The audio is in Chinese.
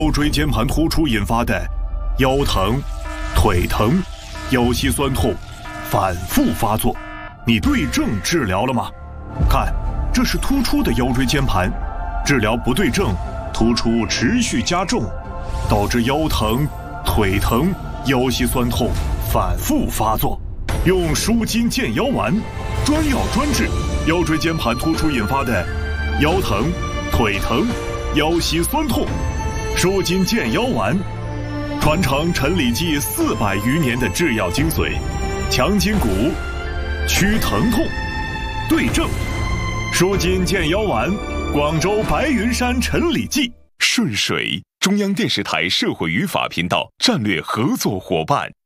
腰椎间盘突出引发的腰疼、腿疼、腰膝酸痛反复发作，你对症治疗了吗？看，这是突出的腰椎间盘，治疗不对症，突出持续加重，导致腰疼、腿疼、腰膝酸痛反复发作。用舒筋健腰丸，专药专治腰椎间盘突出引发的腰疼、腿疼、腰膝酸痛。舒筋健腰丸，传承陈李济400余年的制药精髓，强筋骨，祛疼痛，对症。舒筋健腰丸，广州白云山陈李济。 顺水，中央电视台社会与法频道战略合作伙伴。